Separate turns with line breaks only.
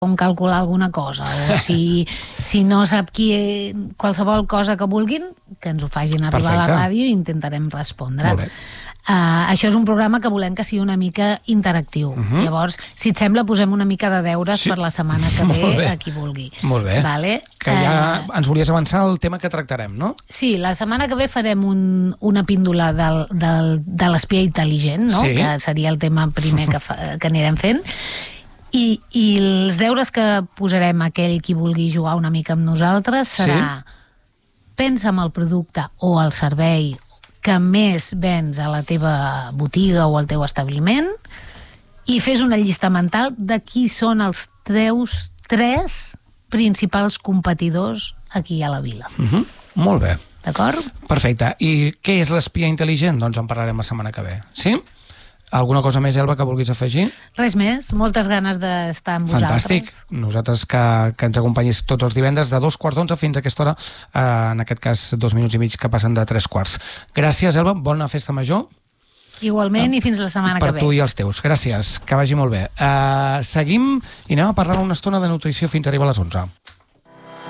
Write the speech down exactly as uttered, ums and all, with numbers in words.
com calcular alguna cosa, o si, si no sap qui, qualsevol cosa que vulguin, que ens ho facin arribar Perfecte. A la ràdio i intentarem respondre.
Molt bé.
Uh, això és un programa que volem que sigui una mica interactiu. Uh-huh. Llavors, si et sembla, posem una mica de deures sí. per la setmana que ve a qui vulgui.
Molt bé.
Vale?
Que ja uh, ens volies avançar el tema que tractarem, no?
Sí, la setmana que ve farem un, una píndola del, del, de l'espia intel·ligent, no?
Sí.
Que seria el tema primer que, fa, que anirem fent. I, i els deures que posarem a aquell qui vulgui jugar una mica amb nosaltres serà sí. pensa en el producte o el servei que més vens a la teva botiga o al teu establiment i fes una llista mental de qui són els teus tres principals competidors aquí a la vila.
Uh-huh. Molt bé.
D'acord?
Perfecte. I què és l'espia intel·ligent? Doncs en parlarem la setmana que ve. Sí? Alguna cosa més, Elba, que vulguis afegir?
Res més, moltes ganes d'estar amb vosaltres.
Fantàstic. Nosaltres que, que ens acompanyis tots els divendres de dos quarts d'onze fins a aquesta hora, eh, en aquest cas dos minuts i mig que passen de tres quarts. Gràcies, Elba, bona festa major.
Igualment, eh, i fins la setmana que ve.
Per tu i els teus. Gràcies, que vagi molt bé. Eh, seguim i anem a parlar una estona de nutrició fins a arribar a les onze.